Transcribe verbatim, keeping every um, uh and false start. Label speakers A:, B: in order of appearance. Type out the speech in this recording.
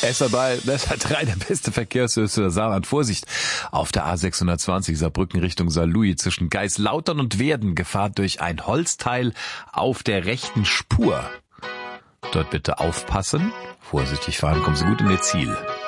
A: S R drei, S R drei, der beste Verkehrshöchste der Saarland. Vorsicht! Auf der A sechshundertzwanzig Saarbrücken Richtung Saarlouis zwischen Geislautern und Werden Gefahr durch ein Holzteil auf der rechten Spur. Dort bitte aufpassen, vorsichtig fahren, kommen Sie gut in Ihr Ziel.